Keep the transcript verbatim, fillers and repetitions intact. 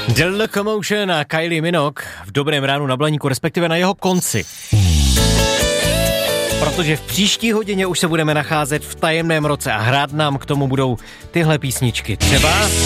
The Locomotion a Kylie Minogue v Dobrém ránu na Blaníku, respektive na jeho konci. Protože v příští hodině už se budeme nacházet v tajemném roce a hrát nám k tomu budou tyhle písničky. Třeba